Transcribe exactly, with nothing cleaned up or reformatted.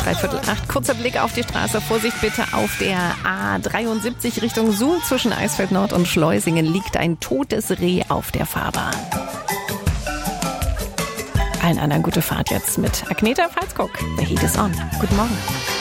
Dreiviertel acht. Kurzer Blick auf die Straße. Vorsicht bitte auf der A dreiundsiebzig Richtung Suhl. Zwischen Eisfeld Nord und Schleusingen liegt ein totes Reh auf der Fahrbahn. Allen anderen gute Fahrt jetzt mit Agneta Falskog. The Heat is on. Guten Morgen.